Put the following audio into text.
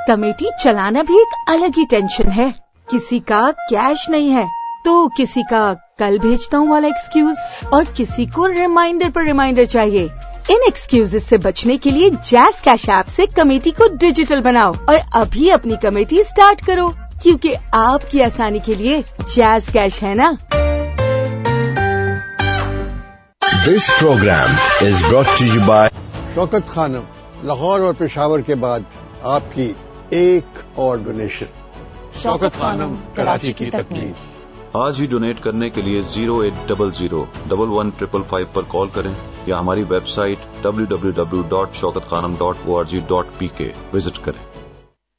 Committee चलाना भी एक अलग ही टेंशन है। किसी का कैश नहीं है तो किसी का कल भेजता हूँ वाला एक्सक्यूज, और किसी को रिमाइंडर पर रिमाइंडर चाहिए। इन एक्सक्यूजेस से बचने के लिए जैज़ कैश ऐप से कमेटी को डिजिटल बनाओ और अभी अपनी कमेटी स्टार्ट करो, क्योंकि आपकी आसानी के लिए जैज़ कैश है ना। This programme is brought to you bye Shaukat Khanam, Lahore और पेशावर के बाद आपकी एक और डोनेशन। शौकत खानम, कराची की तकलीफ। आज ही डोनेट करने के लिए 0800-115555 पर कॉल करें या हमारी वेबसाइट www.shaukatkhanam.org.pk विजिट करें।